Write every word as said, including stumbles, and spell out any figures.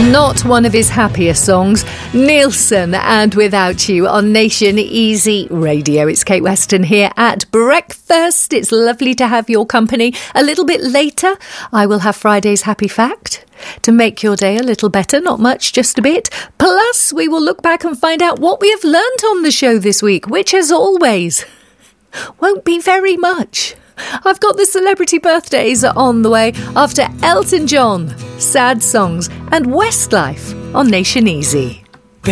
Not one of his happier songs, Nielsen and Without You on Nation Easy Radio. It's Kate Weston here at breakfast. It's lovely to have your company. A little bit later, I will have Friday's Happy Fact to make your day a little better. Not much, just a bit. Plus, we will look back and find out what we have learnt on the show this week, which, as always, won't be very much. I've got the celebrity birthdays on the way after Elton John, Sad Songs and Westlife on Nation Easy.